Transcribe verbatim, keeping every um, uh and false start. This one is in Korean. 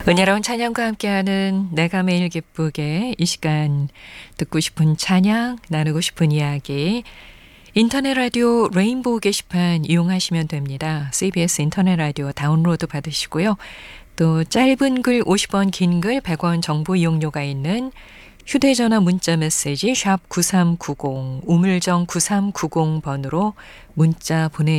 은혜로운 찬양과 함께하는 내가 매일 기쁘게 이 시간 듣고 싶은 찬양, 나누고 싶은 이야기 인터넷 라디오 레인보우 게시판 이용하시면 됩니다. 씨비에스 인터넷 라디오 다운로드 받으시고요. 또 짧은 글 오십 원, 긴 글 백 원 정보 이용료가 있는 휴대전화 문자 메시지 샵 구삼구공 우물정 구삼구공 번으로 문자 보내